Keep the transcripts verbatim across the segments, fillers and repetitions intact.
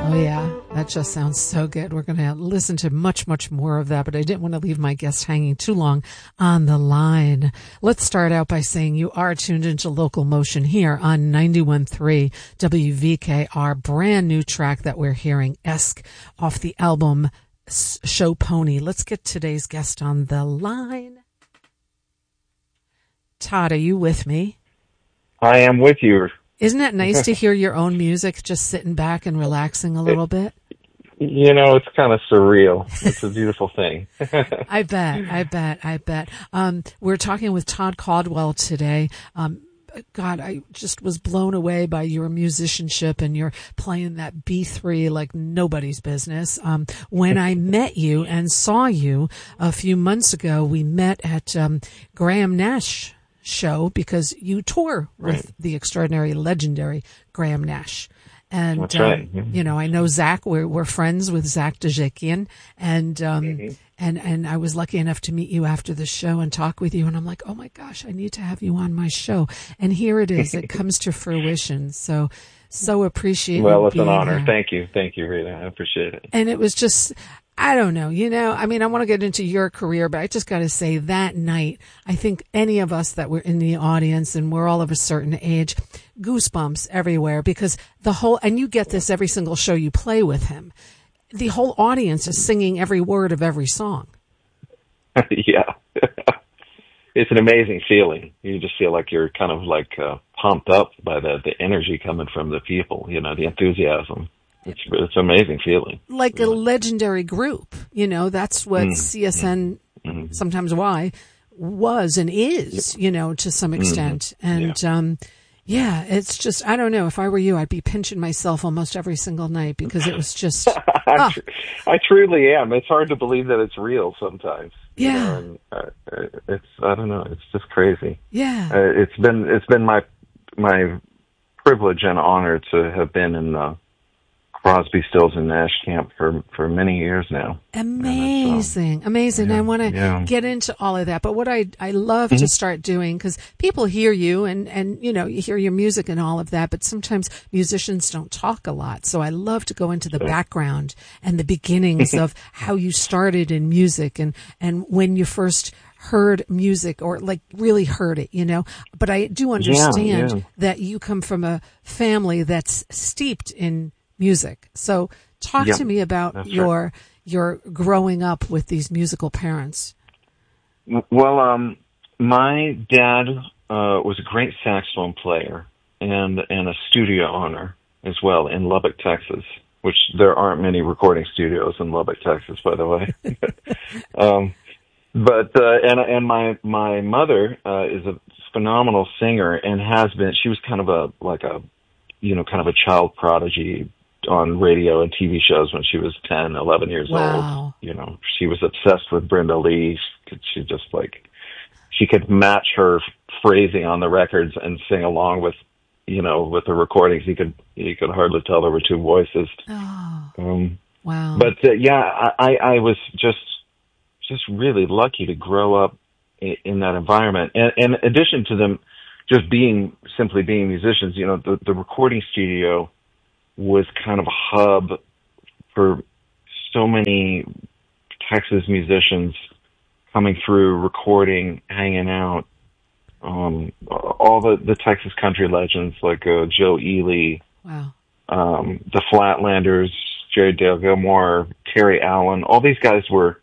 Oh, yeah. That just sounds so good. We're going to listen to much, much more of that, but I didn't want to leave my guest hanging too long on the line. Let's start out by saying you are tuned into Local Motion here on ninety-one point three W V K R. Brand new track that we're hearing, Esk, off the album Show Pony. Let's get today's guest on the line. Todd, are you with me? I am with you. Isn't it nice to hear your own music, just sitting back and relaxing a little bit? You know, it's kind of surreal. It's a beautiful thing. I bet, I bet, I bet. Um, we're talking with Todd Caldwell today. Um, God, I just was blown away by your musicianship and your playing that B three like nobody's business. Um, when I met you and saw you a few months ago, we met at um, Graham Nash show because you tour with right. the extraordinary, legendary Graham Nash. And, That's right. um, you know, I know Zach, we're, we're friends with Zach Dejekian, and, um, mm-hmm. and, and I was lucky enough to meet you after the show and talk with you. And I'm like, oh my gosh, I need to have you on my show. And here it is. It comes to fruition. So, so appreciate Well, you it's an honor. here. Thank you. Thank you, Rita. I appreciate it. And it was just, I don't know, you know, I mean, I want to get into your career, but I just got to say that night, I think any of us that were in the audience and we're all of a certain age, goosebumps everywhere because the whole, and you get this every single show you play with him, the whole audience is singing every word of every song. Yeah. It's an amazing feeling. You just feel like you're kind of like uh, pumped up by the, the energy coming from the people, you know, the enthusiasm. It's it's an amazing feeling. Like a legendary group, you know, that's what mm. C S N, mm-hmm. sometimes Y, was and is, you know, to some extent. Mm-hmm. And, yeah. um, yeah, it's just, I don't know, if I were you, I'd be pinching myself almost every single night because it was just, I, tr- I truly am. It's hard to believe that it's real sometimes. Yeah. You know, and, uh, it's, I don't know, it's just crazy. Yeah. Uh, it's been, it's been my, my privilege and honor to have been in the Crosby, Stills, and Nash camp for, for many years now. Amazing. Um, Amazing. Yeah, I want to yeah. get into all of that. But what I, I love mm-hmm. to start doing, because people hear you and, and, you know, you hear your music and all of that, but sometimes musicians don't talk a lot. So I love to go into the sure. background and the beginnings of how you started in music and, and when you first heard music or like really heard it, you know, but I do understand yeah, yeah. that you come from a family that's steeped in music. So talk yep, to me about your right. your growing up with these musical parents. Well, um, my dad uh, was a great saxophone player and and a studio owner as well in Lubbock, Texas, which there aren't many recording studios in Lubbock, Texas, by the way. um, but uh, and and my my mother uh, is a phenomenal singer and has been. She was kind of a like a you know kind of a child prodigy on radio and T V shows when she was ten, eleven years wow. old. You know, she was obsessed with Brenda Lee. She, she just like, she could match her phrasing on the records and sing along with, you know, with the recordings. You could, you could hardly tell there were two voices. Oh, um, wow. But uh, yeah, I, I was just, just really lucky to grow up in, in that environment. And, and in addition to them just being, simply being musicians, you know, the, the recording studio was kind of a hub for so many Texas musicians coming through, recording, hanging out. Um, all the, the Texas country legends like uh, Joe Ely, wow. um, the Flatlanders, Jerry Dale Gilmore, Terry Allen. All these guys were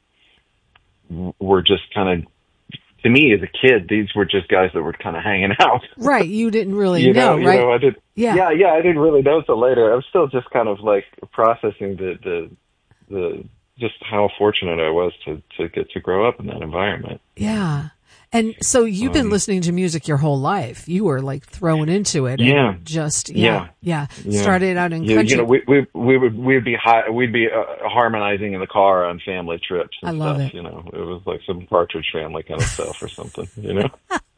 were just kind of, to me as a kid, these were just guys that were kind of hanging out. Right. You didn't really you know, know, right? You know, I did, yeah. yeah, yeah, I didn't really know until later. I was still just kind of like processing the, the, the, just how fortunate I was to, to get to grow up in that environment. Yeah. And so you've been um, listening to music your whole life. You were like thrown into it. Yeah. And just, yeah, yeah. yeah. Started out in yeah, country. You know, we, we, we would, we'd be high, we'd be uh, harmonizing in the car on family trips and I love stuff, it. you know. It was like some Partridge Family kind of stuff or something, you know.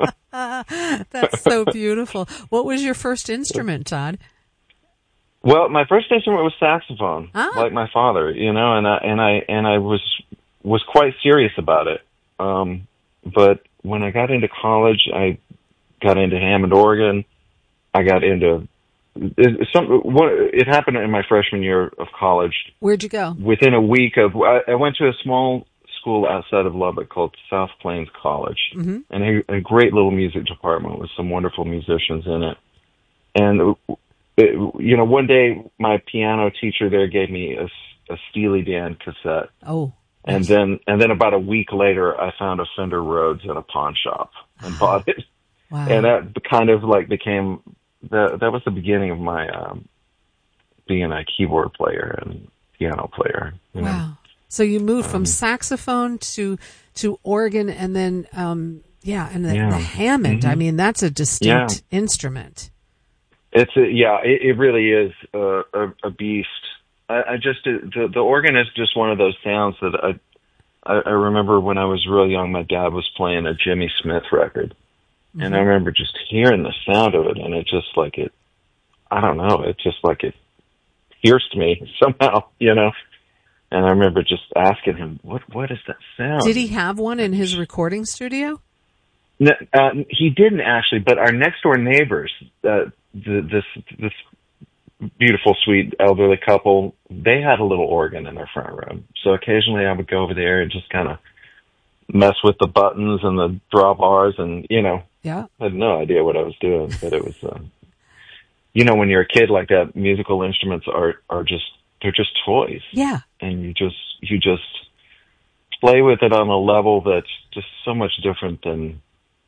That's so beautiful. What was your first instrument, Todd? Well, my first instrument was saxophone, ah. like my father, you know, and I, and I, and I was, was quite serious about it. Um, but when I got into college, I got into Hammond organ. I got into it, some, what, it happened in my freshman year of college. Where'd you go? Within a week of, I, I went to a small school outside of Lubbock called South Plains College, mm-hmm. and a, a great little music department with some wonderful musicians in it. And, it, you know, one day my piano teacher there gave me a, a Steely Dan cassette. Oh. And yes. then, and then about a week later, I found a Fender Rhodes at a pawn shop and bought it. Wow. And that kind of like became, that, that was the beginning of my, um, being a keyboard player and piano player. You know? Wow. So you moved from um, saxophone to, to organ and then, um, yeah, and the, yeah. the Hammond. Mm-hmm. I mean, that's a distinct yeah. instrument. It's a, yeah, it, it really is a, a, a beast. I, I just, the, the organ is just one of those sounds that I, I, I remember when I was real young, my dad was playing a Jimmy Smith record. Mm-hmm. And I remember just hearing the sound of it, and it just like it, I don't know, it just like it pierced me somehow, you know? And I remember just asking him, what, what is that sound? Did he have one in his recording studio? No, uh, he didn't actually, but our next door neighbors, uh, the, this, this beautiful, sweet elderly couple, they had a little organ in their front room. So occasionally I would go over there and just kind of mess with the buttons and the drawbars, and, you know, yeah. I had no idea what I was doing, but it was, uh, you know, when you're a kid like that, musical instruments are, are just, they're just toys. Yeah. And you just, you just play with it on a level that's just so much different than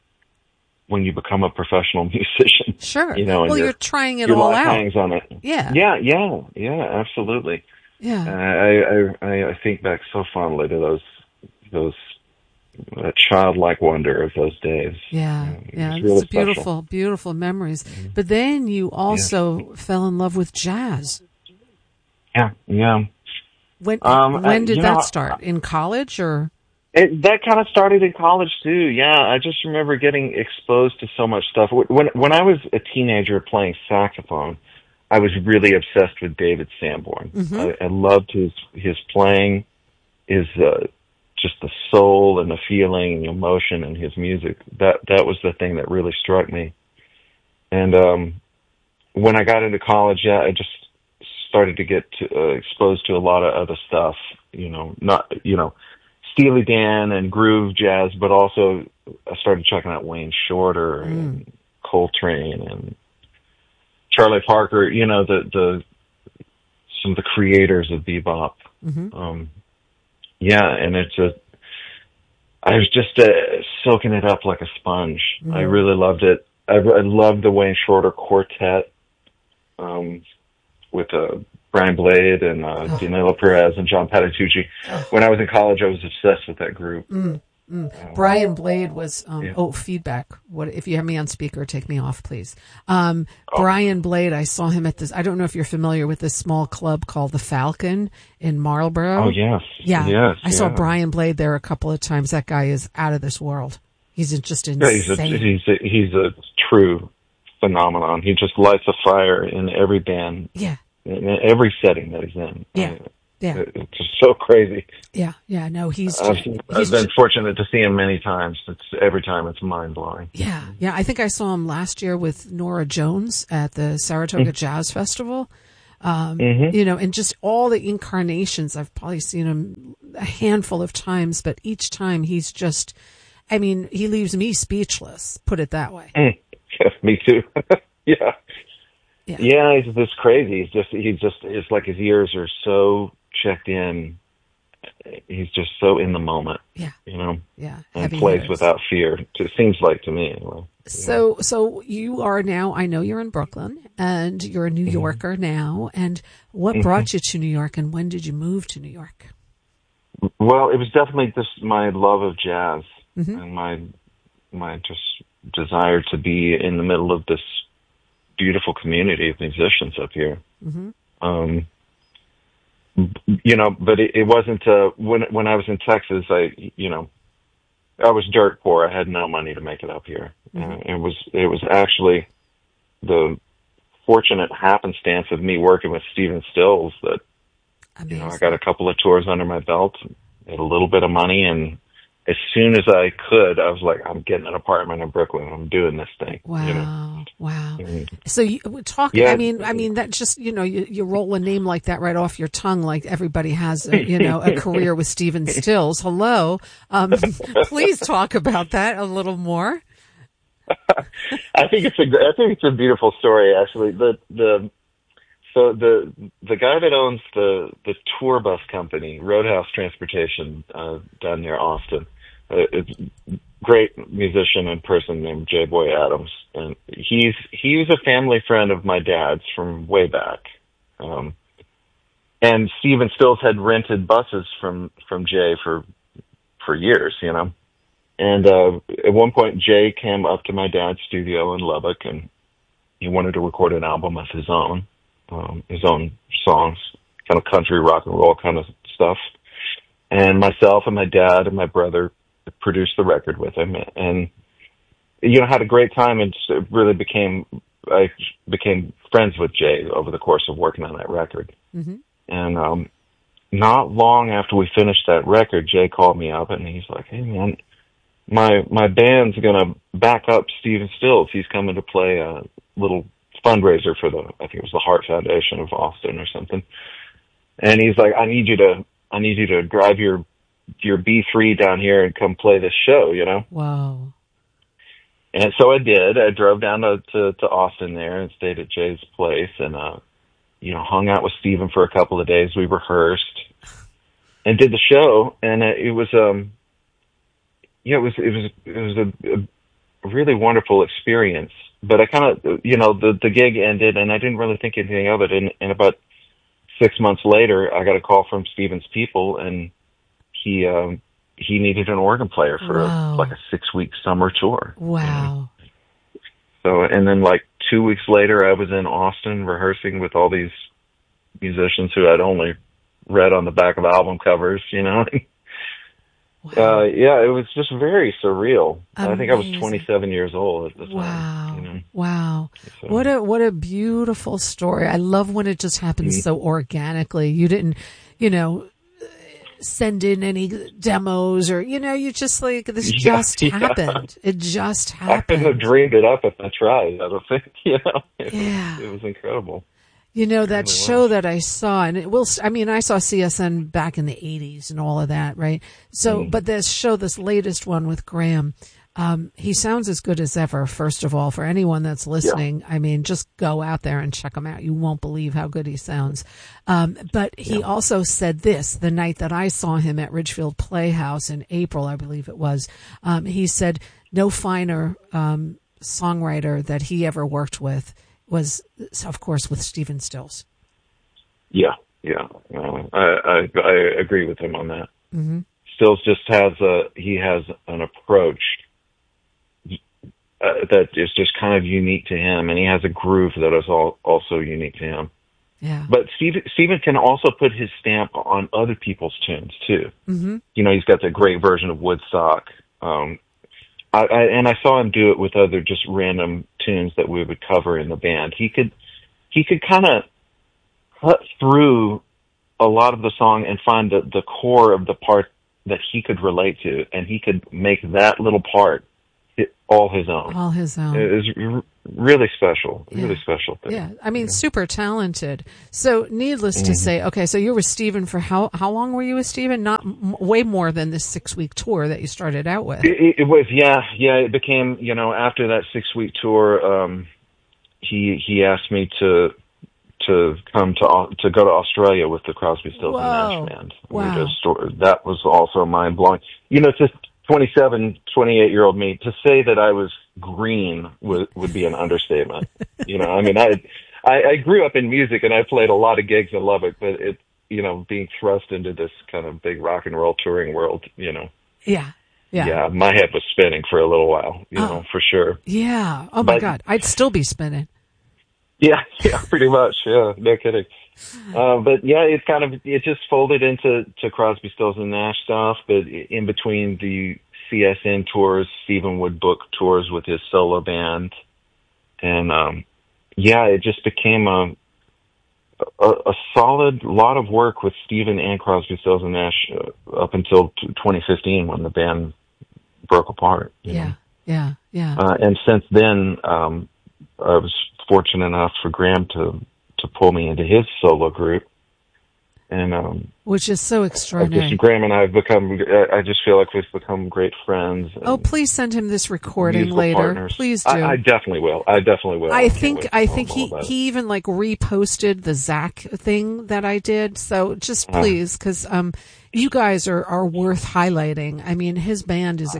when you become a professional musician. Sure. You know, well, your, you're trying it your all life out. hangs on it. Yeah. Yeah, yeah, yeah, absolutely. Yeah. Uh, I, I, I think back so fondly to those, those, that childlike wonder of those days. Yeah, uh, yeah, it's it's really beautiful, special. beautiful memories. Mm-hmm. But then you also yeah. fell in love with jazz. Yeah, yeah. When um, when did uh, that know, start? In college or? It, that kind of started in college too. Yeah, I just remember getting exposed to so much stuff. When when I was a teenager playing saxophone, I was really obsessed with David Sanborn. Mm-hmm. I, I loved his his playing, his uh, just the soul and the feeling and the emotion in his music. That that was the thing that really struck me. And um, when I got into college, yeah, I just started to get to, uh, exposed to a lot of other stuff. You know, not you know, Steely Dan and groove jazz, but also I started checking out Wayne Shorter mm. and Coltrane and Charlie Parker. You know, the the some of the creators of bebop. Mm-hmm. Um, Yeah, and it's a, I was just uh, soaking it up like a sponge. Mm-hmm. I really loved it. I, I loved the Wayne Shorter Quartet, um, with, uh, Brian Blade and, uh, oh. Danilo Perez and John Patitucci. Oh. When I was in college, I was obsessed with that group. Mm. Mm. Uh, Brian Blade was, um, yeah. oh, feedback. What, if you have me on speaker, take me off, please. Um, oh. Brian Blade, I saw him at this, I don't know if you're familiar with this small club called the Falcon in Marlboro. Oh, yes. Yeah. Yes, I yeah. saw Brian Blade there a couple of times. That guy is out of this world. He's just insane. Yeah, he's a, he's a, he's a true phenomenon. He just lights a fire in every band. Yeah. In every setting that he's in. Yeah. I, Yeah. It's just so crazy. Yeah, yeah, no, he's. I've, he's I've been fortunate to see him many times. It's every time it's mind blowing. Yeah, yeah. I think I saw him last year with Nora Jones at the Saratoga mm-hmm. Jazz Festival. Um, mm-hmm. You know, and just all the incarnations. I've probably seen him a handful of times, but each time he's just. I mean, he leaves me speechless. Put it that way. Mm. Yeah, me too. yeah. yeah. Yeah, he's just crazy. He's just. He's just. It's like his ears are so checked in. He's just so in the moment. Yeah. You know? Yeah. And Heavy plays hitters. without fear. It seems like to me anyway. So, yeah. so you are now, I know you're in Brooklyn and you're a New mm-hmm. Yorker now. And what mm-hmm. brought you to New York and when did you move to New York? Well, it was definitely just my love of jazz mm-hmm. and my, my just desire to be in the middle of this beautiful community of musicians up here. Mm-hmm. Um, you know, but it, it wasn't, uh, when, when I was in Texas, I, you know, I was dirt poor. I had no money to make it up here. Mm-hmm. And it was, it was actually the fortunate happenstance of me working with Stephen Stills that, Amazing. You know, I got a couple of tours under my belt, had a little bit of money and as soon as I could, I was like, I'm getting an apartment in Brooklyn. I'm doing this thing. Wow. You know? Wow. Mm-hmm. So you talk, yeah. I mean, I mean, that just, you know, you, you roll a name like that right off your tongue, like everybody has, a, you know, a career with Stephen Stills. Hello. Um, please talk about that a little more. I think it's a, I think it's a beautiful story, actually. The, the, So the the guy that owns the, the tour bus company, Roadhouse Transportation, uh, down near Austin, uh, it's a great musician and person named J. Boy Adams, and he's he was a family friend of my dad's from way back. Um, and Stephen Stills had rented buses from from Jay for for years, you know. And uh, at one point, Jay came up to my dad's studio in Lubbock, and he wanted to record an album of his own. Um, his own songs, kind of country rock and roll kind of stuff. And myself and my dad and my brother produced the record with him, and you know, had a great time, and really became I became friends with Jay over the course of working on that record. Mm-hmm. And um, not long after we finished that record, Jay called me up and he's like, "Hey man, my my band's gonna back up Stephen Stills. He's coming to play a little fundraiser for the, I think it was the Heart Foundation of Austin or something." And he's like, I need you to, I need you to drive your, your B three down here and come play this show, you know? Wow. And so I did. I drove down to, to, to Austin there and stayed at Jay's place and, uh, you know, hung out with Stephen for a couple of days. We rehearsed and did the show. And it was, um, yeah, it was, it was, it was a, a really wonderful experience. But I kind of, you know, the, the gig ended and I didn't really think anything of it. And, and about six months later, I got a call from Stephen's people, and he, um, he needed an organ player for wow. a, like a six week summer tour. Wow. You know? So, and then like two weeks later, I was in Austin rehearsing with all these musicians who I'd only read on the back of album covers, you know? Wow. Uh, yeah, it was just very surreal. Amazing. I think I was twenty-seven years old at the time. Wow. You know? Wow. So. What a, what a beautiful story. I love when it just happens mm-hmm. so organically. You didn't, you know, send in any demos or, you know, you just like, this yeah, just yeah. happened. It just happened. I couldn't have dreamed it up if I tried, I don't think, you know. It yeah. Was, it was incredible. You know, that show that I saw, and it will, I mean, I saw C S N back in the eighties and all of that, right? So, mm. but this show, this latest one with Graham, um, he sounds as good as ever, first of all, for anyone that's listening. Yeah. I mean, just go out there and check him out. You won't believe how good he sounds. Um, but he yeah. also said this the night that I saw him at Ridgefield Playhouse in April, I believe it was. Um, he said, no finer um, songwriter that he ever worked with was, of course, with Stephen Stills. Yeah, yeah. Uh, I, I I agree with him on that. Mm-hmm. Stills just has a, he has an approach uh, that is just kind of unique to him, and he has a groove that is all, also unique to him. Yeah. But Stephen, Stephen can also put his stamp on other people's tunes, too. Mm-hmm. You know, he's got the great version of Woodstock, um, I, I, and I saw him do it with other just random tunes that we would cover in the band. He could, he could kind of cut through a lot of the song and find the, the core of the part that he could relate to, and he could make that little part all his own. All his own. It was r- really special, yeah. really special thing. Yeah, I mean, yeah. super talented. So, needless mm-hmm. to say, okay, so you were Stephen for how how long were you with Stephen? Not m- way more than this six week tour that you started out with. It, it was, yeah, yeah. It became, you know, after that six week tour, um, he he asked me to to come to to go to Australia with the Crosby, Stills and Nash band. Wow. We just, that was also mind blowing. You know, just twenty-seven, twenty-eight year old me, to say that I was green would, would be an understatement. You know, I mean, I, I, I grew up in music and I played a lot of gigs in Lubbock, but it, you know, being thrust into this kind of big rock and roll touring world, you know. Yeah. Yeah. Yeah. My head was spinning for a little while, you oh, know, for sure. Yeah. Oh my but, God. I'd still be spinning. Yeah. Yeah. Pretty much. Yeah. No kidding. Uh, but yeah, it's kind of, it just folded into, to Crosby, Stills and Nash stuff, but in between the C S N tours, Stephen would book tours with his solo band. And, um, yeah, it just became a, a, a solid lot of work with Steven and Crosby, Stills and Nash uh, up until twenty fifteen when the band broke apart. You yeah, know? yeah, yeah. Uh, and since then, um, I was fortunate enough for Graham to to pull me into his solo group. And um, which is so extraordinary. Just, Graham and I have become. I just feel like we've become great friends. Oh, please send him this recording later. Partners. Please do. I, I definitely will. I definitely will. I, I think. I think he he he even like reposted the Zach thing that I did. So just please, because um, you guys are are worth highlighting. I mean, his band is oh,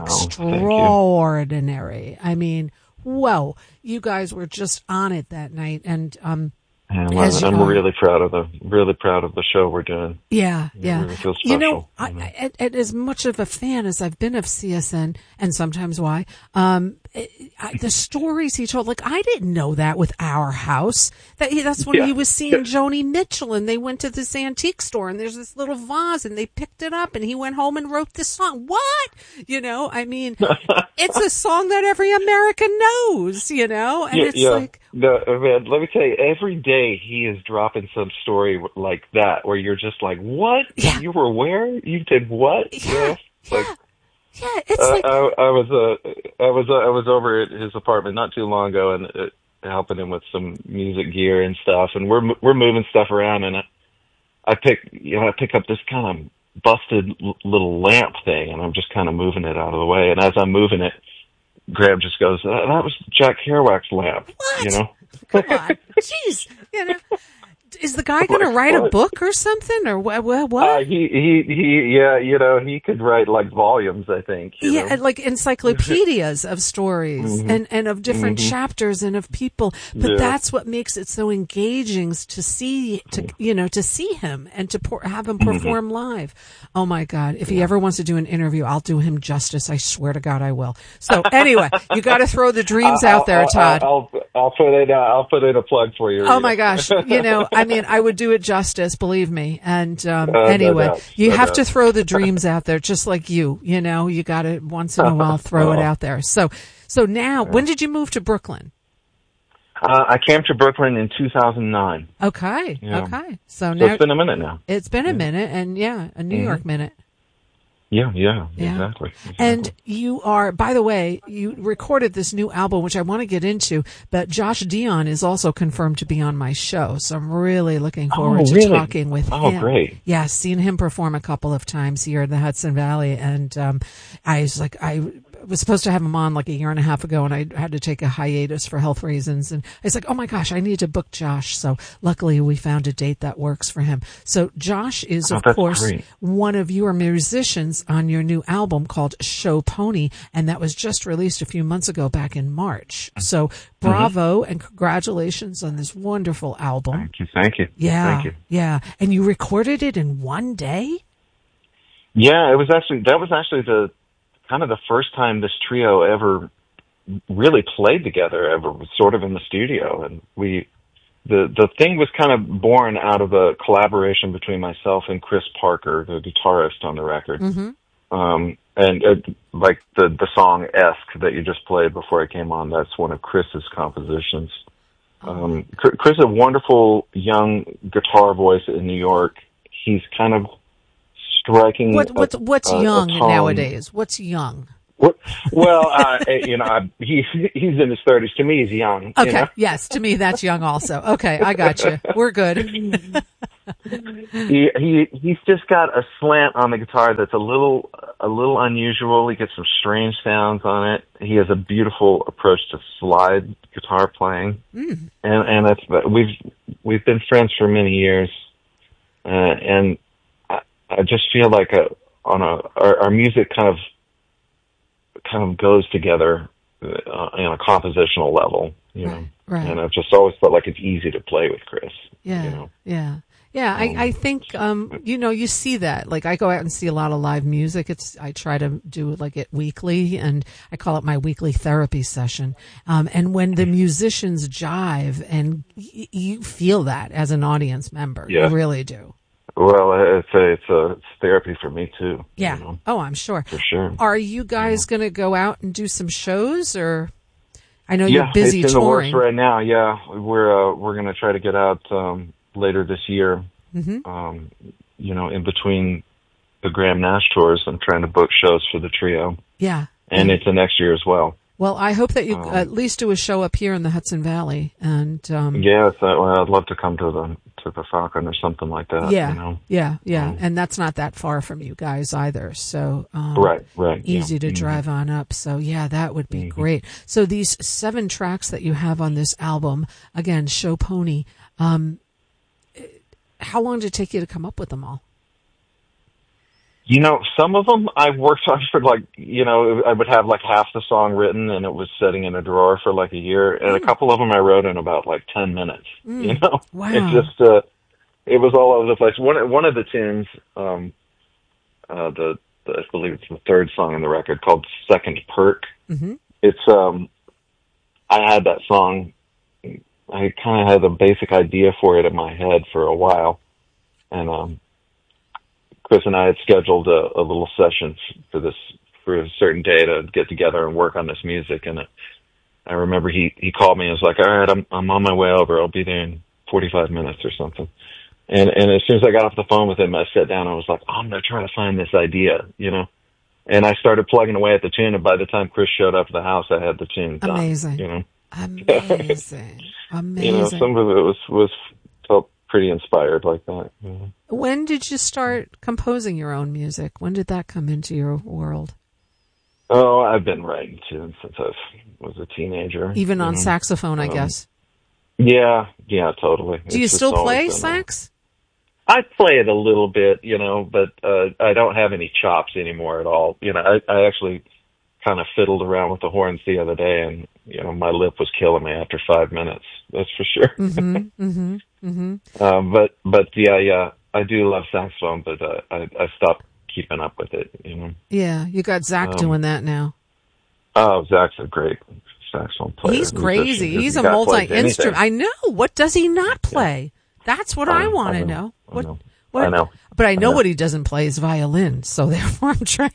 extraordinary. I mean, whoa, you guys were just on it that night, and um. And I'm, I'm really proud of the really proud of the show we're doing. Yeah, yeah. It really feels special. You know, I, I, I, as much of a fan as I've been of C S N, and sometimes why, um, I, the stories he told, like I didn't know that with Our House. That that's when yeah. he was seeing Joni Mitchell, and they went to this antique store, and there's this little vase, and they picked it up, and he went home and wrote this song. What? You know, I mean, it's a song that every American knows. You know, and yeah, it's yeah. like. No, man, let me tell you, every day he is dropping some story like that where you're just like, what? Yeah. You were where? You did what? Yeah. You know? Yeah. Like, yeah. It's uh, like. I, I was, uh, I was, uh, I was over at his apartment not too long ago and uh, helping him with some music gear and stuff. And we're, we're moving stuff around and I, I pick, you know, I pick up this kind of busted l- little lamp thing and I'm just kind of moving it out of the way. And as I'm moving it, Graham just goes, that, that was Jack Kerouac's lamp, what? you know? Come on. Jeez. You know, is the guy going to write a book or something or what? What? Uh, he, he, he, yeah, you know, he could write like volumes, I think. You yeah, know? like encyclopedias of stories mm-hmm. and, and of different mm-hmm. chapters and of people. But yeah. that's what makes it so engaging to see, to, you know, to see him and to por- have him perform mm-hmm. live. Oh my God. If he yeah. ever wants to do an interview, I'll do him justice. I swear to God I will. So anyway, you got to throw the dreams I'll, out there, I'll, Todd. I'll, I'll, I'll put it, uh, I'll put in a plug for you. Oh my gosh. You know, I mean, I would do it justice, believe me. And um, uh, anyway, no doubt, you no have doubt. to throw the dreams out there, just like you. You know, you got to once in a while throw oh. it out there. So, so now, yeah. when did you move to Brooklyn? Uh, I came to Brooklyn in two thousand nine. Okay, yeah. okay. So, so now it's been a minute now. It's been a yeah. minute, and yeah, a New mm-hmm. York minute. Yeah, yeah, yeah, exactly, exactly. And you are, by the way, you recorded this new album, which I want to get into, but Josh Dion is also confirmed to be on my show. So I'm really looking forward oh, to really? talking with oh, him. Oh, great. Yeah, seen him perform a couple of times here in the Hudson Valley. And, um, I was like, I was supposed to have him on like a year and a half ago, and I had to take a hiatus for health reasons. And I was like, oh my gosh, I need to book Josh. So luckily we found a date that works for him. So Josh is, of oh, course, great. one of your musicians on your new album called Show Pony, and that was just released a few months ago back in March. So bravo mm-hmm. and congratulations on this wonderful album. Thank you. Thank you. Yeah. Thank you. Yeah. And you recorded it in one day? Yeah, it was actually, that was actually the, kind of the first time this trio ever really played together, ever sort of in the studio. And we, the, the thing was kind of born out of a collaboration between myself and Chris Parker, the guitarist on the record. Mm-hmm. Um, and uh, like the, the song Esque that you just played before I came on, that's one of Chris's compositions. Oh. Um, Chris is a wonderful young guitar voice in New York. He's kind of striking. What, what, a, what's a, young a nowadays? What's young? What, well, uh, you know, I, he, he's in his thirties. To me, he's young. Okay. You know? Yes. To me, that's young also. Okay. I got you. We're good. he, he, he's just got a slant on the guitar that's a little, a little unusual. He gets some strange sounds on it. He has a beautiful approach to slide guitar playing. Mm. And, and that's, we've, we've been friends for many years. Uh, and I, I just feel like a, on a, our, our music kind of, kind of goes together uh, on a compositional level, you know. Right, right. And I've just always felt like it's easy to play with Chris. Yeah, you know? yeah, yeah. Um, I, I think um, you know, you see that. Like I go out and see a lot of live music. It's I try to do like it weekly, and I call it my weekly therapy session. Um, and when the musicians jive, and y- you feel that as an audience member, yeah. you really do. Well, it's a, it's a it's therapy for me too. Yeah. You know? Oh, I'm sure. For sure. Are you guys yeah. going to go out and do some shows, or I know yeah, you're busy it's in touring the works right now. Yeah, we're uh, we're going to try to get out um, later this year. Mm-hmm. Um, you know, in between the Graham Nash tours, I'm trying to book shows for the trio. Yeah. And yeah. into next year as well. Well, I hope that you um, at least do a show up here in the Hudson Valley. And um, yes, I, well, I'd love to come to the to the Falcon or something like that. Yeah, you know? yeah, yeah. Um, and that's not that far from you guys either. So um, right, right, easy yeah. to mm-hmm. drive on up. So yeah, that would be mm-hmm. great. So these seven tracks that you have on this album, again, Show Pony. Um, how long did it take you to come up with them all? You know, some of them I worked on for like, you know, I would have like half the song written and it was sitting in a drawer for like a year. And Mm. a couple of them I wrote in about like ten minutes, Mm. you know? Wow. It's just, uh, it was all over the place. One, one of the tunes, um, uh, the, the, I believe it's the third song on the record called Second Perk. Mm-hmm. It's, um, I had that song, I kind of had a basic idea for it in my head for a while. And, um, Chris and I had scheduled a, a little session for this, for a certain day to get together and work on this music. And it, I remember he, he called me and was like, all right, I'm, I'm on my way over. I'll be there in forty-five minutes or something. And, and as soon as I got off the phone with him, I sat down and I was like, oh, I'm going to try to find this idea, you know? And I started plugging away at the tune. And by the time Chris showed up at the house, I had the tune done. Amazing. You know? Amazing. Amazing. You know, some of it was, was felt pretty inspired like that. You know? When did you start composing your own music? When did that come into your world? Oh, I've been writing tunes since I was a teenager. Even on know? saxophone, I um, guess. Yeah, yeah, totally. Do it's you still play been, sax? Uh, I play it a little bit, you know, but uh, I don't have any chops anymore at all. You know, I, I actually kind of fiddled around with the horns the other day, and you know, my lip was killing me after five minutes. That's for sure. Mm-hmm, mm-hmm, mm-hmm. Um, but but yeah, yeah, I do love saxophone, but uh, I I stopped keeping up with it. You know. Yeah, you got Zach Um, doing that now. Oh, Zach's a great saxophone player. He's crazy. Musician. He's The a guy plays multi-instrument. anything. I know. What does he not play? That's what I, I- want I to know. know. I What? know. What? I know. But I know I know. what he doesn't play is violin. So therefore, I'm trying.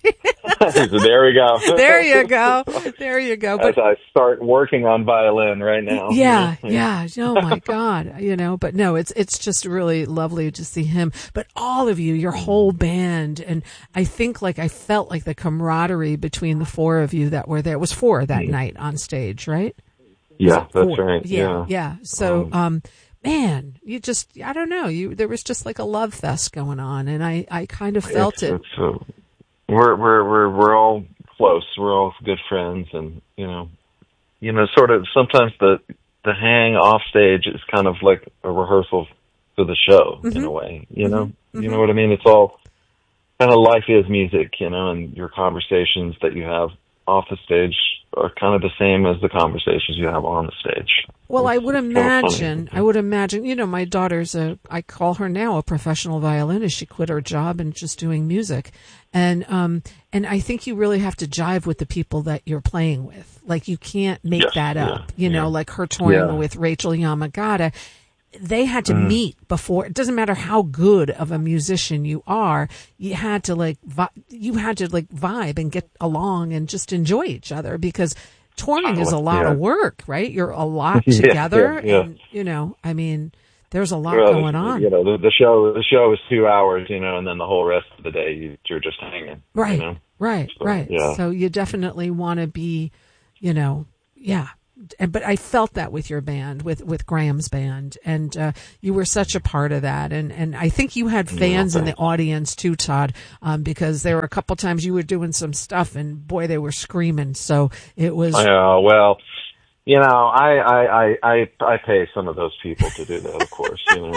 So there we go. There you go. There you go. As But I start working on violin right now. yeah, yeah. Oh my God. You know, but no, it's, it's just really lovely to see him, but all of you, your whole band. And I think like I felt like the camaraderie between the four of you that were there. It was four that night on stage, right? Yeah, that's Four. right. Yeah. Yeah. Yeah. So, Um, um, man, you just, I don't know, you, there was just like a love fest going on, and I, I kind of felt it's, it. It's, uh, we're we're we're we're all close. We're all good friends, and you know, you know, sort of. Sometimes the the hang off stage is kind of like a rehearsal for the show Mm-hmm. in a way. You know, Mm-hmm. you know what I mean. It's all kind of life is music, you know, and your conversations that you have off the stage are kind of the same as the conversations you have on the stage. Well, I It's- would it's kind of funny. imagine, I would imagine, you know, my daughter's a, I call her now a professional violinist. She quit her job and just doing music. And, um, and I think you really have to jive with the people that you're playing with. Like you can't make Yes, that yeah, up, you know, yeah. like her touring Yeah. with Rachel Yamagata. They had to Mm. meet before. It doesn't matter how good of a musician you are. You had to like, vi- you had to like vibe and get along and just enjoy each other, because touring is a lot Yeah. of work, right? You're a lot Yeah, together, yeah, yeah. and you know, I mean, there's a lot Well, going on, You know, the, the show the show is two hours, you know, and then the whole rest of the day you, you're just hanging. right? You know? Right, So, right. yeah. So you definitely want to be, you know, yeah. And, but I felt that with your band, with, with Graham's band, and uh, you were such a part of that. And, and I think you had fans Yeah, in the audience too, Todd, um, because there were a couple times you were doing some stuff, and boy, they were screaming. So it was. Yeah, well, you know, I, I, I, I, I pay some of those people to do that, of course. You know.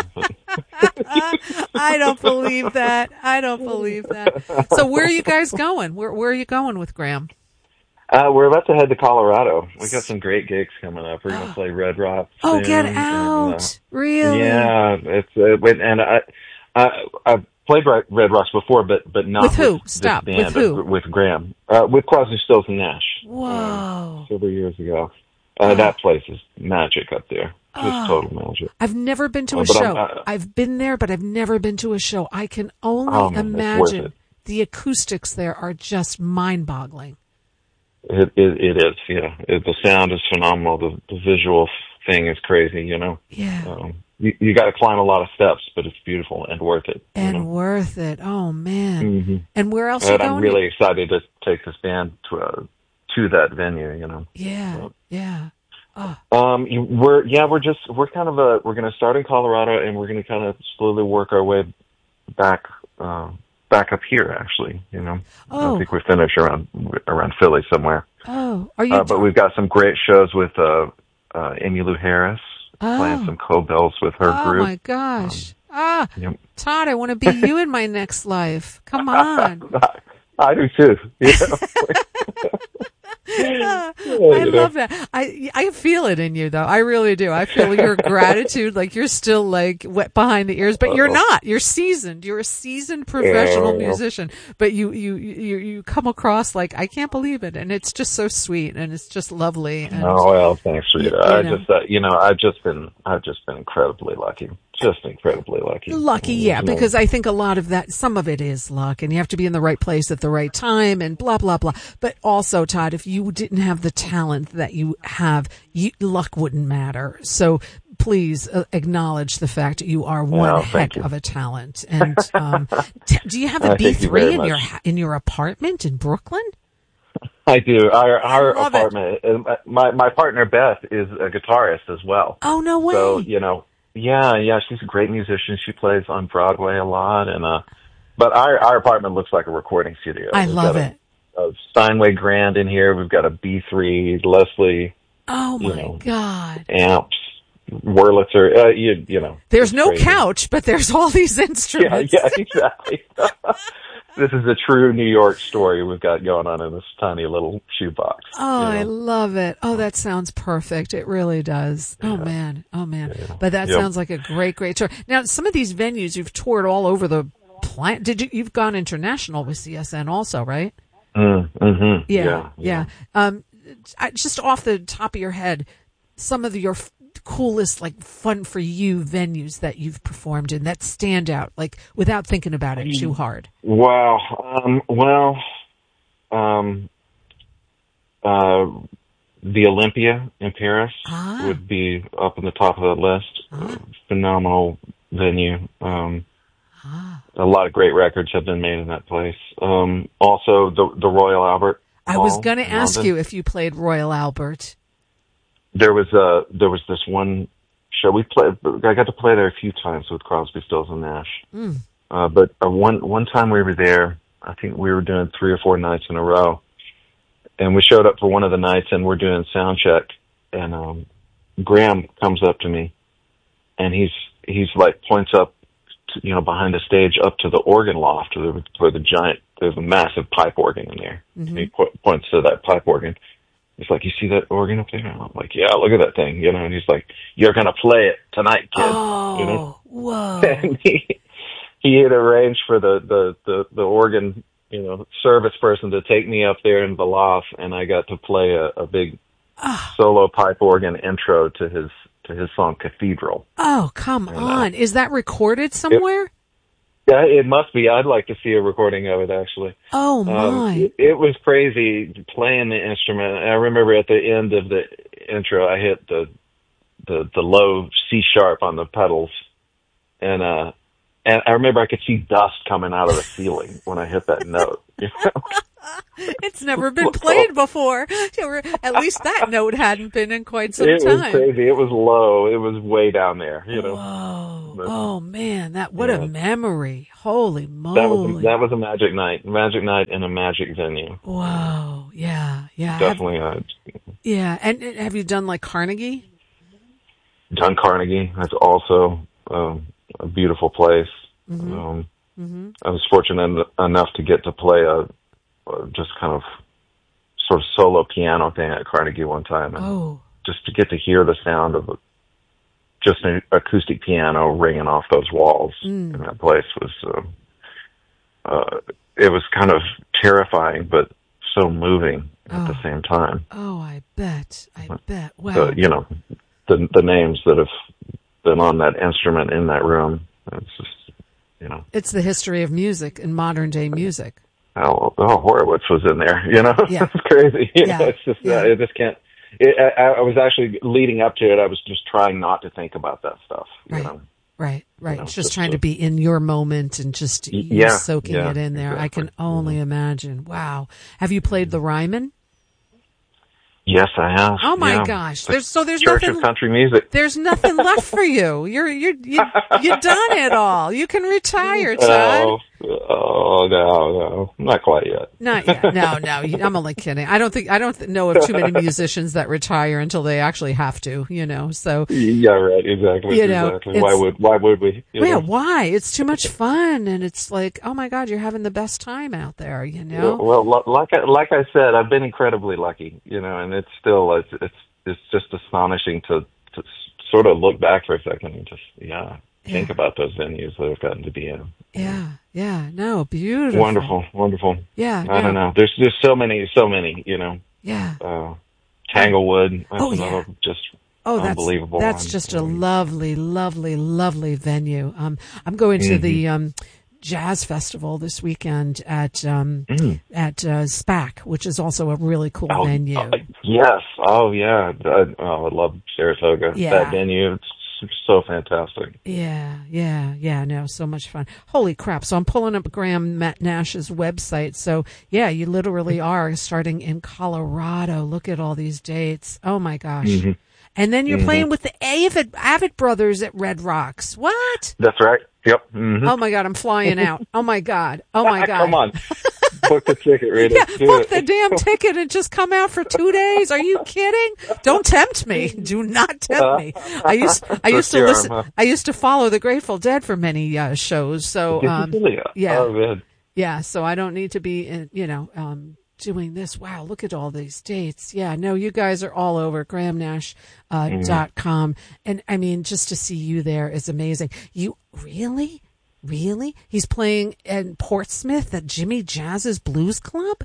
I don't believe that. I don't believe that. So where are you guys going? Where Where are you going with Graham? Uh, we're about to head to Colorado. We got some great gigs coming up. We're going to play Red Rock. Oh, soon, get and, out! uh, Really? Yeah, it's uh, wait, and I, I, I've played Red Red Rocks before, but but not With who? This Stop. band, With who? With Graham. Uh, with Crosby, Stills and Nash. Whoa! Um, several years ago. Uh, that place is magic up there. Just Oh. total magic. I've never been to Uh, a but I'm show. not- I've been there, but I've never been to a show. I can only Oh, man, it's worth imagine it. the acoustics there are just mind-boggling. It, it, it is, yeah. It, the sound is phenomenal. The, the visual thing is crazy, you know. Yeah. Um, you, you got to climb a lot of steps, but it's beautiful and worth it. And you know? worth it. Oh man! Mm-hmm. And where else? And are you I'm going? really excited to take this band to uh, to that venue. You know. Yeah, so, yeah. Oh. Um, you- we're yeah, we're just we're kind of a we're going to start in Colorado, and we're going to kind of slowly work our way back uh, back up here. Actually, you know, Oh. I think we finish around around Philly somewhere. Oh, are you? Uh, but we've got some great shows with uh, uh, Emmylou Harris Oh. playing some co-bells with her oh group. my gosh! Um, ah, yep. Todd, I want to be you in my next life. Come on. I do too. You know? I love that. I I feel it in you, though. I really do. I feel your gratitude. Like you're still like wet behind the ears, but you're not. You're seasoned. You're a seasoned professional yeah. musician. But you you you you come across like I can't believe it, and it's just so sweet, and it's just lovely. And, oh well, thanks, Rita. You, you I know. just uh, you know I've just been I've just been incredibly lucky. Just incredibly lucky. Lucky, yeah, you know. because I think a lot of that, some of it is luck, and you have to be in the right place at the right time, and blah blah blah. But also, Todd, if you didn't have the talent that you have, you, luck wouldn't matter. So please uh, acknowledge the fact that you are one Oh, heck you. of a talent. And um, t- do you have a B three in your ha- in your apartment in Brooklyn? I do. Our our love apartment. Uh, my my partner Beth is a guitarist as well. Oh no way! So you know. Yeah, yeah, she's a great musician. She plays on Broadway a lot, and uh, but our our apartment looks like a recording studio. I We've love got it. A, a Steinway Grand in here. We've got a B three Leslie. Oh my you know, God! Amps, Wurlitzer. Uh, you you know. There's no crazy. couch, but there's all these instruments. Yeah, yeah, exactly. This is a true New York story we've got going on in this tiny little shoebox. Oh, you know? I love it. Oh, that sounds perfect. It really does. Oh, Yeah. man. Oh, man. Yeah. But that Yep. sounds like a great, great tour. Now, some of these venues you've toured all over the planet. Did you, you've gone international with C S N also, right? Mm, mm-hmm. Yeah. Yeah. Yeah. Um, I, just off the top of your head, some of your f- coolest, like fun for you venues that you've performed in that stand out, like without thinking about it too hard. Wow. Um, well, um, uh, the Olympia in Paris Ah. would be up in the top of the list. Ah. Phenomenal venue. Um, Ah. a lot of great records have been made in that place. Um, also the, the Royal Albert. I was Hall going to in ask London. you if you played Royal Albert. There was uh there was this one show we played. I got to play there a few times with Crosby, Stills and Nash. Mm. Uh, but uh, one one time we were there, I think we were doing three or four nights in a row, and we showed up for one of the nights, and we're doing sound check, and um, Graham comes up to me, and he's he's like points up, to, you know, behind the stage up to the organ loft where the, where the giant there's a massive pipe organ in there. Mm-hmm. And he po- points to that pipe organ. He's like, you see that organ up there? And I'm like, yeah, look at that thing, you know. And he's like, you're gonna play it tonight, kid. Oh, you know? whoa! And he he had arranged for the, the the the organ, you know, service person to take me up there in the loft, and I got to play a, a big Ah. solo pipe organ intro to his to his song Cathedral. Oh, come And, uh, on! Is that recorded somewhere? Yeah, it must be. I'd like to see a recording of it, actually. Oh my! Um, it, it was crazy playing the instrument. I remember at the end of the intro, I hit the the, the low C sharp on the pedals, and uh, and I remember I could see dust coming out of the ceiling when I hit that note. You know? It's never been played before. At least that note hadn't been in quite some it time. was crazy. It was low. It was way down there. You know. Whoa! But, oh man, that what yeah. a memory! Holy moly! That was a, that was a magic night. Magic night in a magic venue. Whoa! Yeah, yeah, Definitely. Have, uh, yeah. And, and have you done like Carnegie? Done Carnegie. That's also um, a beautiful place. Mm-hmm. Um, Mm-hmm. I was fortunate en- enough to get to play a, a just kind of sort of solo piano thing at Carnegie one time, and Oh, just to get to hear the sound of a, just an acoustic piano ringing off those walls Mm. in that place was uh, uh, it was kind of terrifying, but so moving at Oh. the same time. oh, I bet, I bet. Wow. So, you know, the the names that have been on that instrument in that room. It's just, you know. It's the history of music and modern day music. Oh, oh, Horowitz was in there, you know? Yeah. It's crazy. You Yeah. know, it's just, Yeah. uh, I just can't, it, I, I was actually leading up to it, I was just trying not to think about that stuff. right, you know. right, right. You know, It's just, just trying to, to be in your moment and just you yeah, soaking yeah, it in there. exactly. I can only mm-hmm. imagine. Wow. Have you played the Ryman? Yes, I have. Oh my Yeah. gosh. The There's so there's Church of nothing Country Music. there's nothing left for you. You're you're you you done it all. You can retire, Todd. Oh, oh no, no, not quite yet. Not yet. No, no. I'm only kidding. I don't think I don't know of too many musicians that retire until they actually have to. You know. So. Yeah. Right. Exactly. You know, exactly. Why would Why would we? You Yeah. know? Why? It's too much fun, and it's like, oh my God, you're having the best time out there. You know. Well, well, like I, like I said, I've been incredibly lucky. You know, and it's still it's it's it's just astonishing to to sort of look back for a second and just yeah. think Yeah. about those venues that I've gotten to be in. Yeah, yeah, no, beautiful. Wonderful, wonderful. Yeah. I no. don't know. There's just so many, so many, you know. Yeah. Uh, Tanglewood, that's Oh, yeah. another just Oh, that's unbelievable that's one. just a lovely, lovely, lovely venue. Um, I'm going to mm-hmm. the um, jazz festival this weekend at um, mm. at uh, SPAC, which is also a really cool oh, venue. Uh, yes. Oh, yeah. I, oh, I love Saratoga. Yeah. That venue, it's so fantastic. Yeah, yeah, yeah. No, so much fun. Holy crap. So I'm pulling up Graham Nash's website. So yeah, you literally are starting in Colorado. Look at all these dates. Oh my gosh. Mm-hmm. And then you're mm-hmm. playing with the Avid, Avid Brothers at Red Rocks. What? That's right. Yep. Mm-hmm. Oh my God, I'm flying out. Oh my God. Oh my God. Come on. Book the ticket, Rita. Yeah, Do book it. the damn ticket and just come out for two days. Are you kidding? Don't tempt me. Do not tempt me. I used I used to listen. I used to follow the Grateful Dead for many uh, shows. So um, yeah, oh, man. yeah. So I don't need to be, in, you know, um, doing this. Wow, look at all these dates. Yeah, no, you guys are all over graham nash uh, mm-hmm. dot com, and I mean, just to see you there is amazing. You really. Really? He's playing in Portsmouth at Jimmy Jazz's Blues Club?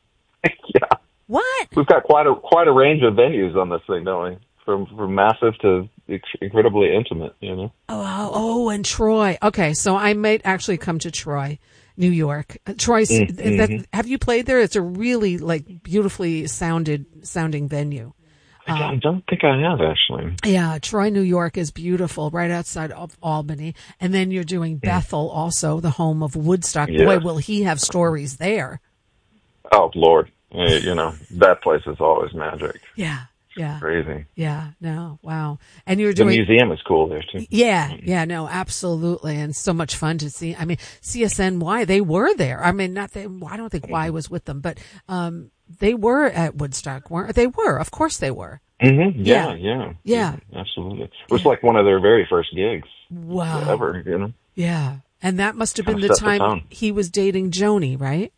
Yeah. What? We've got quite a quite a range of venues on this thing, don't we? From from massive to incredibly intimate, you know? Oh, oh, oh, and Troy. Okay, so I might actually come to Troy, New York. Uh, Troy, mm-hmm. that, have you played there? It's a really, like, beautifully sounded sounding venue. I don't think I have, actually. Yeah, Troy, New York is beautiful, right outside of Albany. And then you're doing Bethel, also the home of Woodstock. Yes. Boy, will he have stories there. Oh, Lord. You know, that place is always magic. Yeah, yeah. Crazy. Yeah, no, wow. And you're doing... The museum is cool there, too. Yeah, yeah, no, absolutely. And so much fun to see. I mean, C S N Y, they were there. I mean, not they, I don't think Y was with them, but... um they were at Woodstock, weren't they? Were, of course they were. Mm-hmm. Yeah, yeah, yeah, yeah, yeah, absolutely. It was yeah. like one of their very first gigs. Wow, ever, you know. Yeah, and that must have been kind the of time the he was dating Joni, right?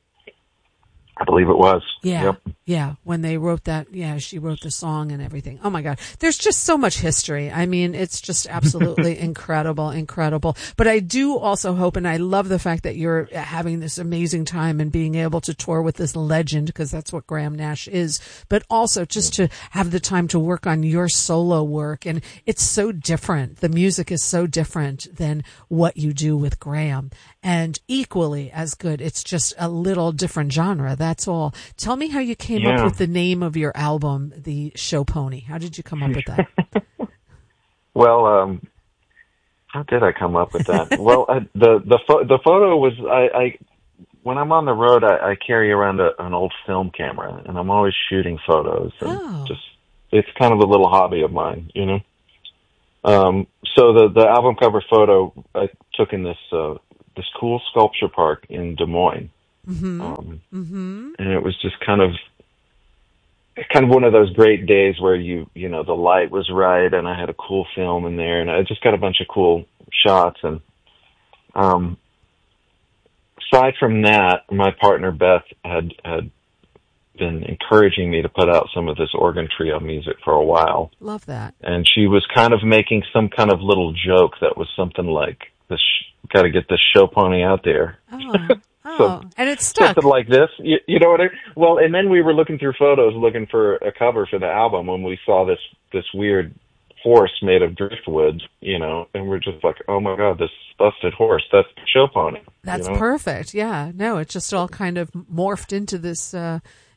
I believe it was. Yeah, yep. yeah. When they wrote that, yeah, she wrote the song and everything. Oh my God, there's just so much history. I mean, it's just absolutely incredible, incredible. But I do also hope, and I love the fact that you're having this amazing time and being able to tour with this legend, because that's what Graham Nash is. But also just to have the time to work on your solo work, and it's so different. The music is so different than what you do with Graham, and equally as good. It's just a little different genre. That's all. Tell me how you came yeah. up with the name of your album, The Show Pony. How did you come up with that? Well, um, how did I come up with that? well, I, the the fo- the photo was I, I when I'm on the road, I, I carry around a, an old film camera, and I'm always shooting photos. And oh. just it's kind of a little hobby of mine, you know. Um, so the the album cover photo I took in this uh, this cool sculpture park in Des Moines. Mm-hmm. Um, mm-hmm. And it was just kind of, kind of one of those great days where you, you know, the light was right, and I had a cool film in there, and I just got a bunch of cool shots. And um, aside from that, my partner Beth had had been encouraging me to put out some of this organ trio music for a while. Love that. And she was kind of making some kind of little joke that was something like, "This got to get this show pony out there." Oh. So, oh, and it's stuck. Something like this, you, you know what I mean? Well, and then we were looking through photos, looking for a cover for the album, when we saw this this weird horse made of driftwood, you know, and we're just like, oh my God, this busted horse, that's the show pony. That's you know? perfect. Yeah, no, it just all kind of morphed into this, uh,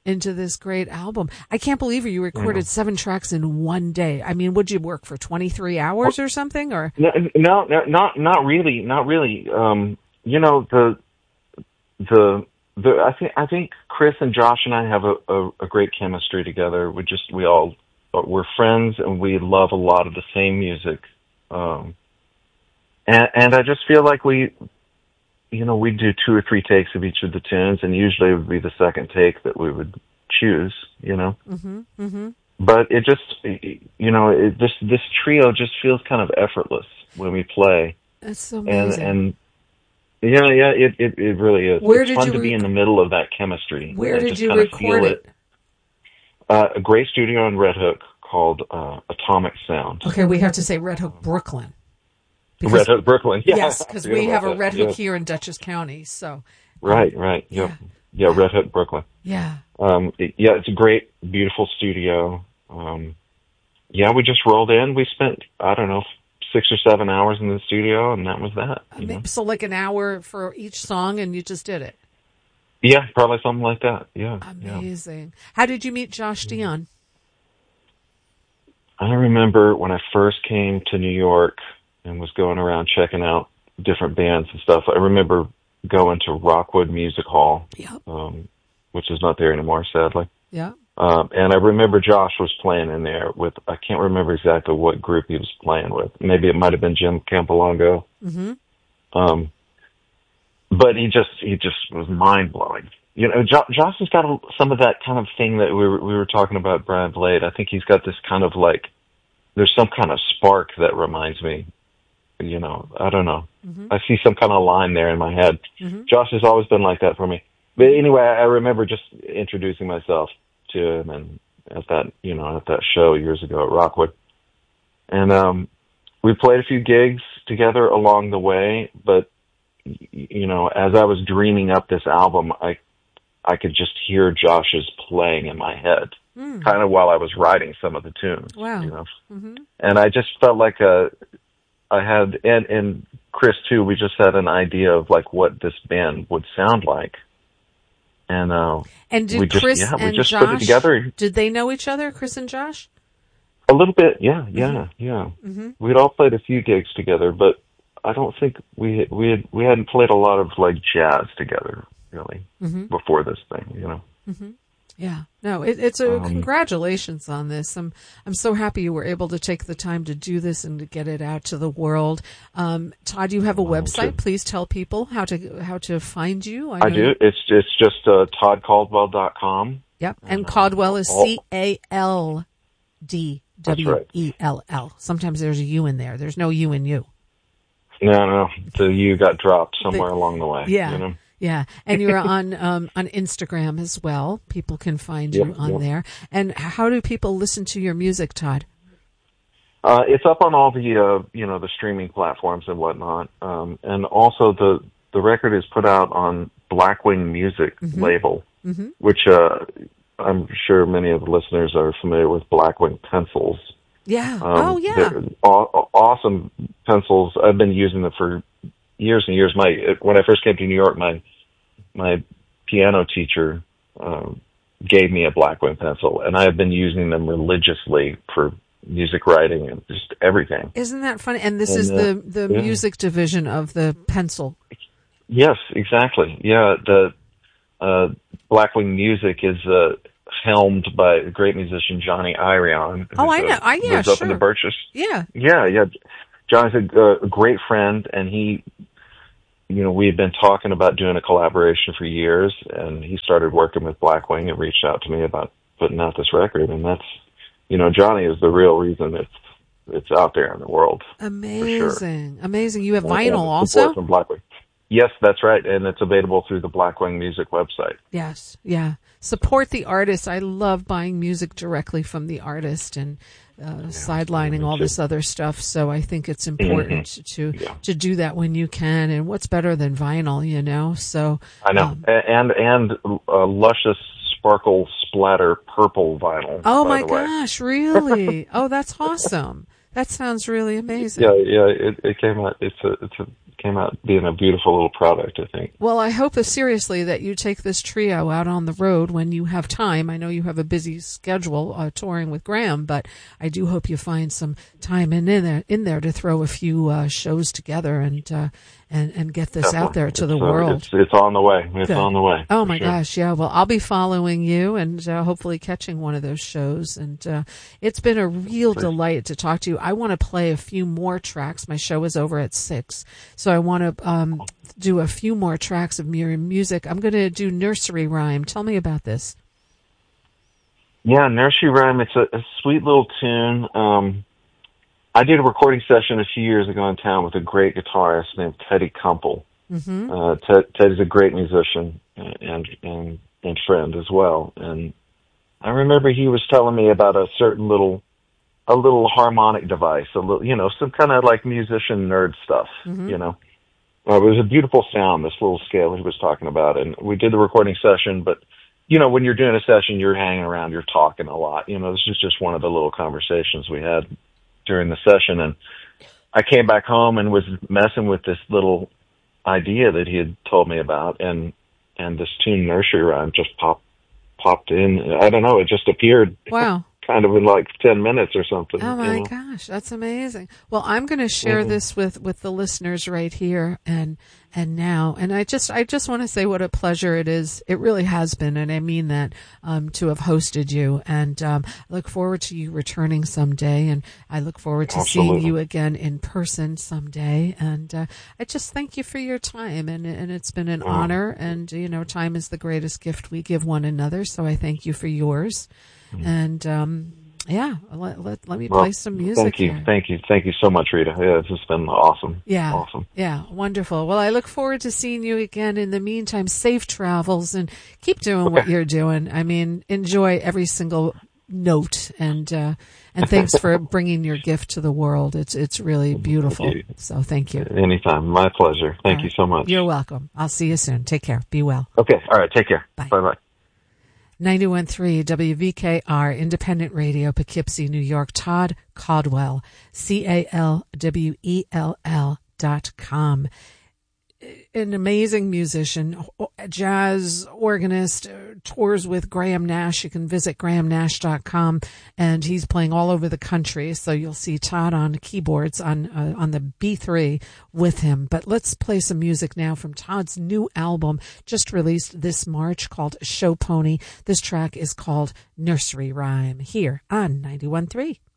into this great album. I can't believe you recorded seven tracks in one day. I mean, would you work for twenty-three hours or something? Or no, no, not not really, not really. Um, you know, the the the I think I think Chris and Josh and I have a, a, a great chemistry together. We just we all we're friends and we love a lot of the same music. Um, and and I just feel like we. You know, we'd do two or three takes of each of the tunes, and usually it would be the second take that we would choose, you know. Mm-hmm, mm-hmm. But it just, you know, it, this this trio just feels kind of effortless when we play. That's so amazing. And, and yeah, yeah, it, it, it really is. Where it's did fun you to rec- be in the middle of that chemistry. Where I did just you kind of record feel it? it. Uh, a great studio in Red Hook called uh, Atomic Sound. Okay, we have to say Red Hook, Brooklyn. Because, Red Hook, Brooklyn. Yeah, yes, because we have that. a Red Hook yeah. here in Dutchess County. So. Right, right. Yep. Yeah, yeah, Red Hook, Brooklyn. Yeah. Um, it, yeah, it's a great, beautiful studio. Um, yeah, we just rolled in. We spent, I don't know, six or seven hours in the studio, and that was that. You know? So like an hour for each song, and you just did it? Yeah, probably something like that. Yeah. Amazing. Yeah. How did you meet Josh Dion? I remember when I first came to New York and was going around checking out different bands and stuff. I remember going to Rockwood Music Hall, yep. um, which is not there anymore, sadly. Yeah. Um, and I remember Josh was playing in there with, I can't remember exactly what group he was playing with. Maybe it might have been Jim Campolongo. Mm-hmm. Um, but he just, he just was mind blowing. You know, jo- Josh has got a, some of that kind of thing that we were, we were talking about Brian Blade. I think he's got this kind of like, there's some kind of spark that reminds me. You know, I don't know. Mm-hmm. I see some kind of line there in my head. Mm-hmm. Josh has always been like that for me. But anyway, I remember just introducing myself to him and at that, you know, at that show years ago at Rockwood. And um, we played a few gigs together along the way. But, you know, as I was dreaming up this album, I I could just hear Josh's playing in my head, mm. kind of while I was writing some of the tunes. Wow. You know? Mm-hmm. And I just felt like a... I had, and, and Chris too, we just had an idea of like what this band would sound like. And, uh, and did we just, Chris yeah, and we just Josh, put it together. Did they know each other, Chris and Josh? A little bit, yeah, yeah, mm-hmm. yeah. Mm-hmm. We'd all played a few gigs together, but I don't think we, we had, we hadn't played a lot of like jazz together really mm-hmm. before this thing, you know? Mm-hmm. Yeah, no, it, it's a um, congratulations on this. I'm I'm so happy you were able to take the time to do this and to get it out to the world. Um, Todd, you have a website. Please tell people how to how to find you. I, I do. It's it's just uh, todd caldwell dot com. Yep, and Caldwell is C A L D W E L L. Sometimes there's a U in there. There's no U in you. No, no, the U got dropped somewhere the, along the way. Yeah. You know? Yeah, and you're on um, on Instagram as well. People can find you yep, on yep. there. And how do people listen to your music, Todd? Uh, it's up on all the uh, you know the streaming platforms and whatnot, um, and also the the record is put out on Blackwing Music mm-hmm. label, mm-hmm. which uh, I'm sure many of the listeners are familiar with Blackwing pencils. Yeah. Um, oh, yeah. Aw- awesome pencils. I've been using them for years and years. My when I first came to New York, my my piano teacher um, gave me a Blackwing pencil, and I have been using them religiously for music writing and just everything. Isn't that funny? And this and, is uh, the the yeah. music division of the pencil. Yes, exactly. Yeah, the uh, Blackwing Music is uh, helmed by a great musician, Johnny Irion. Oh, I know. Uh, I, yeah, lives sure. up in the Birches. Yeah. Yeah, yeah. Johnny's a, a great friend, and he, you know, we had been talking about doing a collaboration for years, and he started working with Blackwing and reached out to me about putting out this record, and that's, you know, Johnny is the real reason it's it's out there in the world. Amazing, sure. amazing. You have and, vinyl and also? From Blackwing. Yes, that's right, and it's available through the Blackwing Music website. Yes, yeah. Support the artist. I love buying music directly from the artist and uh, yeah, sidelining all this other stuff. So I think it's important mm-hmm. to yeah. to do that when you can. And what's better than vinyl, you know? So I know, um, and and uh, luscious sparkle splatter purple vinyl. Oh by my gosh, really? Oh, that's awesome. That sounds really amazing. Yeah, yeah. It, it came out. It's a it's a came out being a beautiful little product, I think. Well, I hope uh, seriously that you take this trio out on the road when you have time. I know you have a busy schedule uh, touring with Graham, but I do hope you find some time in, in there in there to throw a few uh, shows together and uh, and and get this Definitely. out there to it's, the uh, world. It's, it's on the way. It's Good. on the way. Oh my sure. gosh, yeah. Well, I'll be following you and uh, hopefully catching one of those shows. And uh, it's been a real Please. delight to talk to you. I want to play a few more tracks. My show is over at six, so I want to um, do a few more tracks of your music. I'm going to do Nursery Rhyme. Tell me about this. Yeah, Nursery Rhyme. It's a, a sweet little tune. Um, I did a recording session a few years ago in town with a great guitarist named Teddy Kumpel. Mm-hmm. Uh, Ted, Ted is a great musician and, and, and friend as well. And I remember he was telling me about a certain little, a little harmonic device, a little, you know, some kind of like musician nerd stuff, Mm-hmm. you know. Uh, it was a beautiful sound, this little scale he was talking about. And we did the recording session, but, you know, when you're doing a session, you're hanging around, you're talking a lot. You know, this is just one of the little conversations we had during the session. And I came back home and was messing with this little idea that he had told me about, and and this tune Nursery Rhyme just popped popped in. I don't know, it just appeared. Wow. Kind of in like ten minutes or something. Oh my you know? gosh, that's amazing. Well, I'm going to share Mhm. this with, with the listeners right here and and now. And I just I just want to say what a pleasure it is. It really has been, and I mean that, um, to have hosted you. And um, I look forward to you returning someday, and I look forward to Absolutely. seeing you again in person someday. And uh, I just thank you for your time, and and it's been an Wow. honor. And you know, time is the greatest gift we give one another. So I thank you for yours. And, um, yeah, let, let, let me Well, play some music Thank you, here. thank you, thank you so much, Rita. Yeah, this has been awesome. Yeah. Awesome. Yeah. Wonderful. Well, I look forward to seeing you again. In the meantime, safe travels and keep doing Okay. what you're doing. I mean, enjoy every single note, and, uh, and thanks for bringing your gift to the world. It's, it's really beautiful. Thank you. So thank you. Anytime. My pleasure. Thank All you right. so much. You're welcome. I'll see you soon. Take care. Be well. Okay. All right. Take care. Bye. Bye-bye. ninety-one point three W V K R, Independent Radio, Poughkeepsie, New York. Todd Caldwell, C A L W E L L dot com. An amazing musician, jazz organist, tours with Graham Nash. You can visit graham nash dot com, and he's playing all over the country. So you'll see Todd on keyboards on uh, on the B three with him. But let's play some music now from Todd's new album, just released this March, called Show Pony. This track is called Nursery Rhyme, here on ninety-one point three.